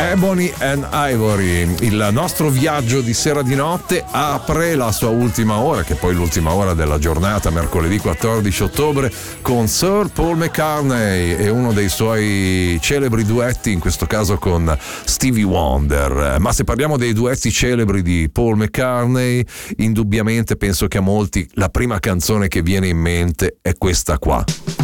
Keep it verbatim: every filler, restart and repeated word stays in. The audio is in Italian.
Ebony and Ivory. Il nostro viaggio di sera di notte apre la sua ultima ora, che è poi l'ultima ora della giornata, mercoledì quattordici ottobre, con Sir Paul McCartney e uno dei suoi celebri duetti, in questo caso con Stevie Wonder. Ma se parliamo dei duetti celebri di Paul McCartney, indubbiamente penso che a molti la prima canzone che viene in mente è questa qua.